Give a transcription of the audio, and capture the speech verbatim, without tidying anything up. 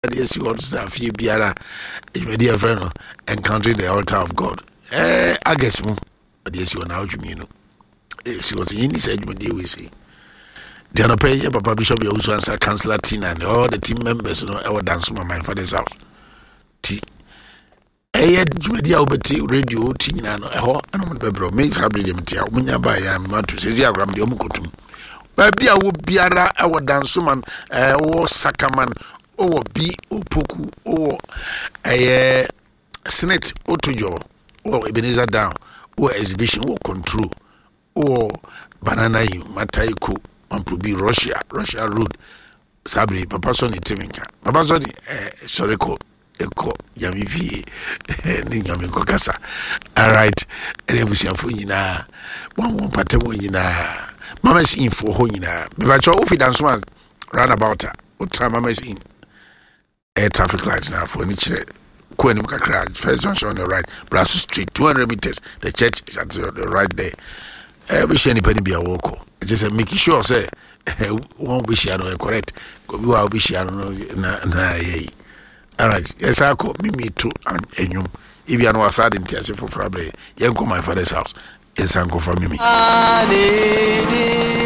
yes, you want to say a few biara, my dear friend, encountering the altar of God. Eh, I guess, but yes, you are now, you know. She was in this segment, we see. The other pay, Papa Bishop, you also answer Councillor Tina and all the team members, you know, I will dance from my father's house. T. Eh, Jumedia Obeti radio, Tina, and I don't remember, may have been Tia, Munyaba, I'm not to say, I'm the Omukotum. Baby, I will be our dance woman, eh, or Sakaman, or B, or Poku, or a Senate, or Tojo, or Ebenezer Down, or exhibition, or control, or Banana, Mataiko. To be Russia, Russia road. Sabri, Papa Sony Timinka. Papa Sony, eh, sorry, call, call, Yami V, Ningami Kokasa. All right, and then we shall for you now. One one patemo in a Mama's in for Honina. But your office dance one run about her. What time Mama's in? Air traffic lights now for Niche. Kwenuka Crag, first junction on the right, Brussels Street, two hundred meters. The church is at the right there. I wish anybody be a walker. Just making sure, say, won't be shadow correct. We will be shadow. All right, yes, I call me too. And you, if you are not sad in Tiasi for Frabre, you go my father's house. Yes, I go for me.